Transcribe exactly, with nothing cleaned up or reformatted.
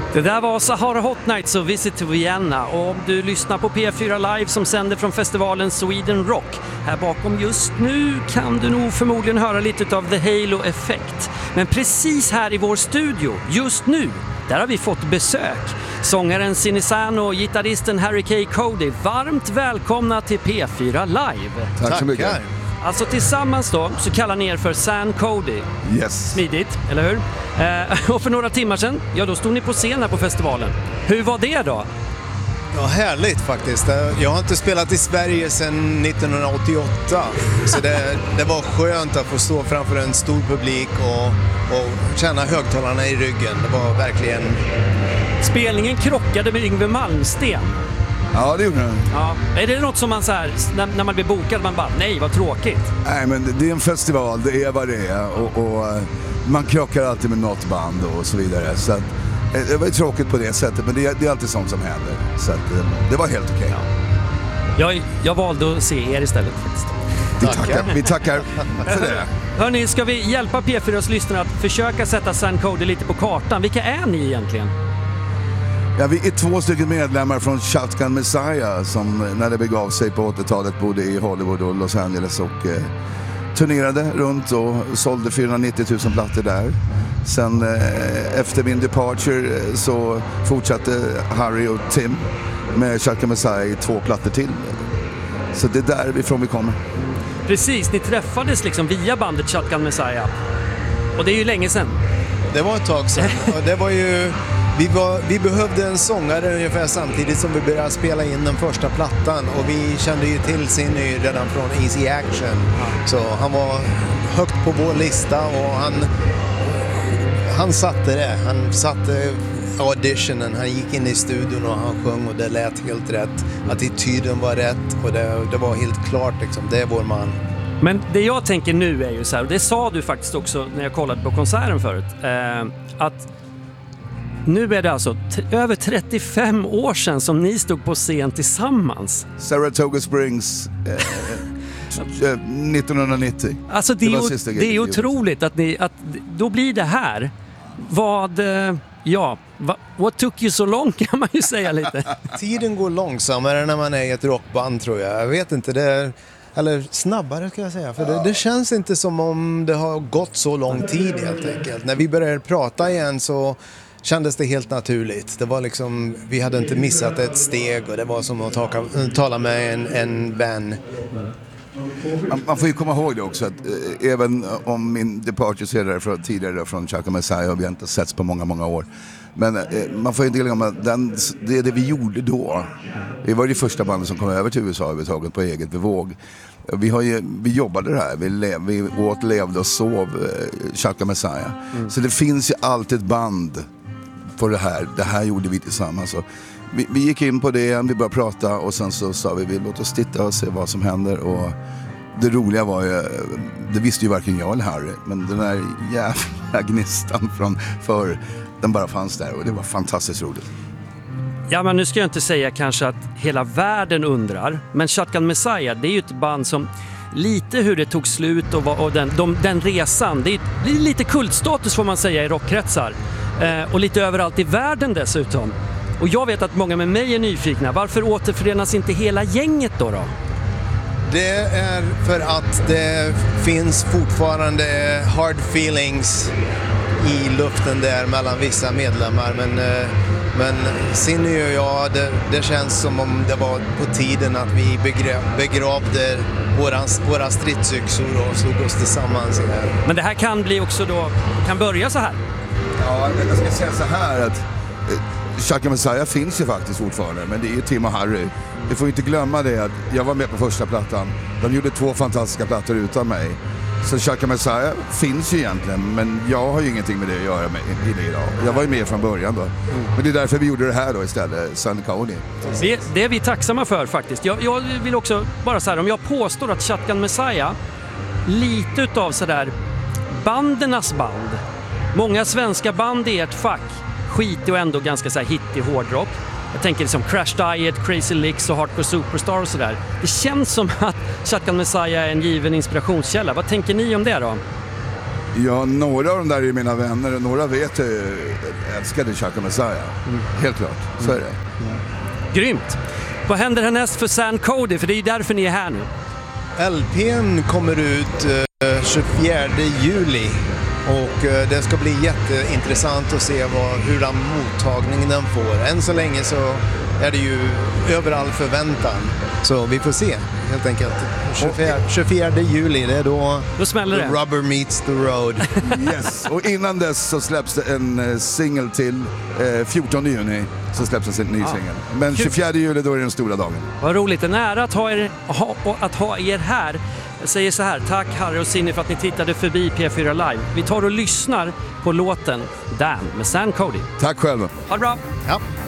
Det där var Sahara Hot Nights och Visit to Vienna, och om du lyssnar på P fyra Live som sänder från festivalen Sweden Rock, här bakom just nu kan du nog förmodligen höra lite av The Halo-effekt. Men precis här i vår studio, just nu, där har vi fått besök. Sångaren Sinisano och gitarristen Harry K. Cody, varmt välkomna till P fyra Live. Tack så mycket. Alltså tillsammans då så kallar ni er för San Cody. Yes. Smidigt, eller hur? Eh, och för några timmar sedan, ja då stod ni på scen här på festivalen. Hur var det då? Ja, härligt faktiskt. Jag har inte spelat i Sverige sedan nittonhundraåttioåtta. Så det, det var skönt att få stå framför en stor publik och, och känna högtalarna i ryggen. Det var verkligen... Spelningen krockade med Yngwie Malmsteen. Ja, det gjorde den. Ja. Är det något som man så här, när, när man blir bokad, man bara, nej vad tråkigt? Nej, men det är en festival, det är vad det är. Och, och man krockar alltid med något band och så vidare. Så att, det var ju tråkigt på det sättet, men det, det är alltid sånt som händer. Så att, det var helt okej. Ja. Jag, jag valde att se er istället faktiskt. Vi tackar, vi tackar för det. Hörrni, ska vi hjälpa P fyras lyssnare att försöka sätta San Cody lite på kartan? Vilka är ni egentligen? Ja, vi är två stycken medlemmar från Shotgun Messiah som när det begav sig på åttiotalet bodde i Hollywood och Los Angeles och eh, turnerade runt och sålde fyrahundranittio tusen plattor där. Sen eh, efter min departure eh, så fortsatte Harry och Tim med Shotgun Messiah i två plattor till. Så det är därifrån vi kommer. Precis, ni träffades liksom via bandet Shotgun Messiah. Och det är ju länge sedan. Det var ett tag sedan. Och det var ju... Vi, var, vi behövde en sångare ungefär samtidigt som vi började spela in den första plattan, och vi kände ju till Sinny redan från Easy Action. Så han var högt på vår lista och han, han satte det. Han satte auditionen, han gick in i studion och han sjöng och det lät helt rätt. Attityden var rätt och det, det var helt klart liksom, det är vår man. Men det jag tänker nu är ju så här, och det sa du faktiskt också när jag kollade på konserten förut, eh, att nu är det alltså t- över trettiofem år sedan som ni stod på scen tillsammans. Saratoga Springs eh, nittonhundranittio. Alltså det, det, är, det är otroligt att ni, att då blir det här. Vad, eh, ja, va, what took you so long kan man ju säga lite. Tiden går långsammare när man är i ett rockband, tror jag. Jag vet inte, det är... Eller snabbare ska jag säga, för det, det känns inte som om det har gått så lång tid helt enkelt. När vi började prata igen så kändes det helt naturligt. Det var liksom, vi hade inte missat ett steg och det var som att ta, tala med en, en vän. Man, man får ju komma ihåg det också att eh, även om min departure senare från, tidigare från Shotgun Messiah och vi inte setts på många, många år. Men eh, man får ju inte glömma att den, det, det vi gjorde då, vi var det första bandet som kom över till U S A överhuvudtaget på eget bevåg. Vi, har ju, vi jobbade det här, vi, lev, vi åt, levde och sov eh, Shotgun Messiah. Mm. Så det finns ju alltid ett band på det här, det här gjorde vi tillsammans. Så vi, vi gick in på det, vi började prata och sen så sa vi, vi låt oss titta och se vad som händer. Och det roliga var ju, det visste ju varken jag eller Harry, men den här jävla gnistan från förr, den bara fanns där och det var fantastiskt roligt. Ja, men nu ska jag inte säga kanske att hela världen undrar, men Shotgun Messiah, det är ju ett band som lite hur det tog slut och, och den, de, den resan, det är, det är lite kultstatus får man säga i rockkretsar. Eh, och lite överallt i världen dessutom. Och jag vet att många med mig är nyfikna. Varför återförenas inte hela gänget då då? Det är för att det finns fortfarande hard feelings i luften där mellan vissa medlemmar. Men, men Sinny och jag, det, det känns som om det var på tiden att vi begrav, begravde våra, våra stridsyxor och slog oss tillsammans igen. Men det här kan bli också då, kan börja så här. Ja, jag ska säga så här att eh, Shotgun Messiah finns ju faktiskt fortfarande, men det är ju Tim och Harry. Vi får inte glömma det att jag var med på första plattan. De gjorde två fantastiska plattor utan mig. Så Shotgun Messiah finns ju egentligen, men jag har ju ingenting med det att göra med i det idag. Jag var ju med från början då. Men det är därför vi gjorde det här då istället, San Cody. Det, det är vi tacksamma för faktiskt. Jag, jag vill också bara så här, om jag påstår att Shotgun Messiah lite utav sådär bandernas band. Många svenska band i ert fack skit och ändå ganska så här hittig hårdrock. Jag tänker liksom Crash Diet, Crazy Licks och Hardcore Superstar och sådär. Det känns som att Shotgun Messiah är en given inspirationskälla. Vad tänker ni om det då? Ja, några av dem där är mina vänner och några vet jag älskade Chaka Messiah. Mm. Helt klart, så är det. Mm. Grymt! Vad händer härnäst för San Cody? För det är ju därför ni är här nu. L P:n kommer ut eh, tjugofjärde juli och eh, det ska bli jätteintressant att se vad, hur den mottagningen den får. Än så länge så är det ju över all förväntan. Så vi får se helt enkelt. tjugofjärde juli, det är då, då smäller det. Rubber meets the road. Yes, och innan dess så släpps det en uh, singel till. Uh, fjortonde juni så släpps en ny ah. singel. Men tjugofjärde juli då är det den stora dagen. Vad roligt, en ära att ha er, ha, att ha er här. Jag säger så här, tack Harry och Cindy för att ni tittade förbi P fyra Live. Vi tar och lyssnar på låten Damn med San Cody. Tack själv. Ha det bra. Ja.